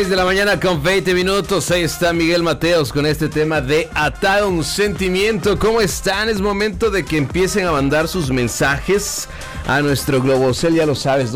De la mañana con 20 minutos, ahí está Miguel Mateos con este tema de Atado a un Sentimiento. ¿Cómo están? Es momento de que empiecen a mandar sus mensajes a nuestro Globocel, ya lo sabes,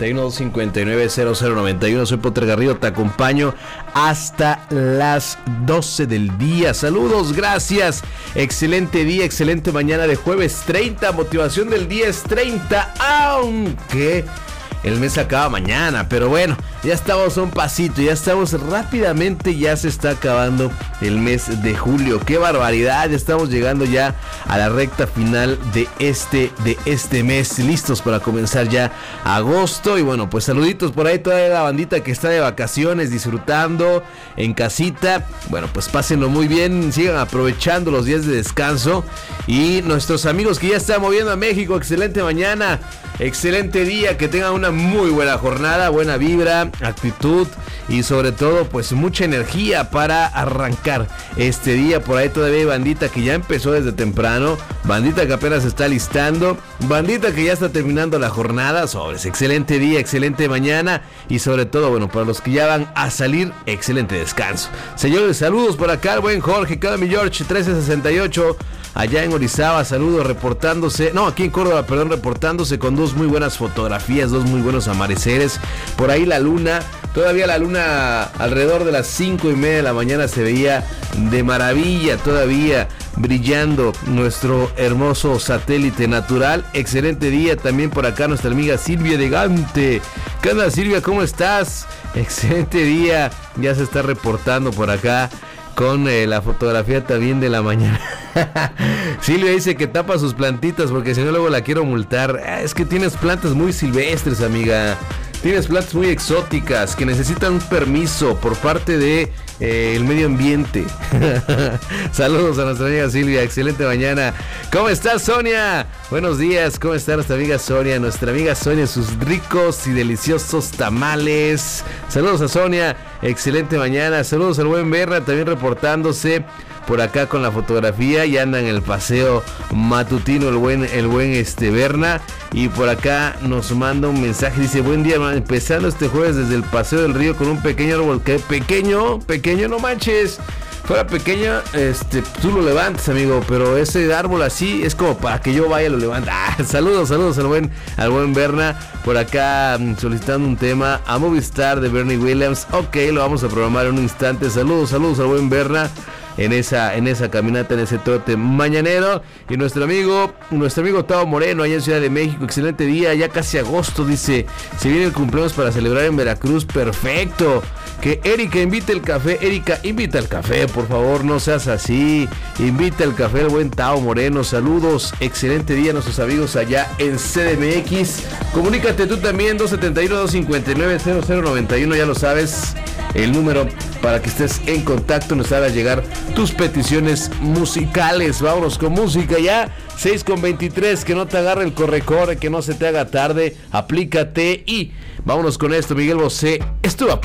271-259-0091. Soy Potter Garrido, te acompaño hasta las 12 del día. Saludos, gracias. Excelente día, excelente mañana de jueves 30. Motivación del día es 30, aunque el mes acaba mañana, pero bueno, ya estamos a un pasito, ya estamos rápidamente, ya se está acabando el mes de julio. ¡Qué barbaridad! Ya estamos llegando ya a la recta final de este mes, listos para comenzar ya agosto. Y bueno, pues saluditos por ahí toda la bandita que está de vacaciones, disfrutando en casita. Bueno, pues pásenlo muy bien, sigan aprovechando los días de descanso. Y nuestros amigos que ya están moviendo a México, excelente mañana, excelente día, que tengan una muy buena jornada, buena vibra, actitud y sobre todo pues mucha energía para arrancar este día. Por ahí todavía hay bandita que ya empezó desde temprano, bandita que apenas se está listando, bandita que ya está terminando la jornada. Sobres, excelente día, excelente mañana y sobre todo, bueno, para los que ya van a salir, excelente descanso. Señores, saludos por acá al buen Jorge Cadami George 1368 allá en Orizaba, saludos reportándose, no, aquí en Córdoba, perdón, reportándose con dos muy buenas fotografías, dos muy buenos amaneceres. Por ahí la luna, todavía la luna alrededor de las 5:30 de la mañana se veía de maravilla, todavía brillando nuestro hermoso satélite natural. Excelente día también por acá nuestra amiga Silvia de Gante. ¿Qué onda, Silvia? ¿Cómo estás? Excelente día, ya se está reportando por acá con la fotografía también de la mañana. Silvia dice que tapa sus plantitas porque si no luego la quiero multar. Es que tienes plantas muy silvestres, amiga. Tienes plantas muy exóticas que necesitan un permiso por parte de el medio ambiente. Saludos a nuestra amiga Silvia, excelente mañana. ¿Cómo estás, Sonia? Buenos días, ¿cómo está nuestra amiga Sonia? Nuestra amiga Sonia, sus ricos y deliciosos tamales. Saludos a Sonia, excelente mañana. Saludos al buen Berna, también reportándose por acá con la fotografía. Ya anda en el paseo matutino el buen Berna. Y por acá nos manda un mensaje, dice: buen día, empezando este jueves desde el Paseo del Río con un pequeño árbol. ¿Qué? Pequeño, no manches. Fuera pequeño, tú lo levantas, amigo, pero ese árbol así es como para que yo vaya y lo levante. Saludos al buen Berna, por acá solicitando un tema a Movistar de Bernie Williams. Ok, lo vamos a programar en un instante. Saludos al buen Berna en esa caminata, en ese trote mañanero. Y nuestro amigo Tavo Moreno allá en Ciudad de México, excelente día, ya casi agosto, dice, se viene el cumpleaños para celebrar en Veracruz, perfecto, que Erika invite el café. Erika, invita el café, por favor, no seas así, invita el café al buen Tavo Moreno. Saludos, excelente día a nuestros amigos allá en CDMX. Comunícate tú también, 271-259-0091, ya lo sabes, el número para que estés en contacto, nos hagas llegar tus peticiones musicales. Vámonos con música ya, 6:23, que no te agarre el corre-corre, que no se te haga tarde, aplícate y vámonos con esto. Miguel Bosé, estuvo a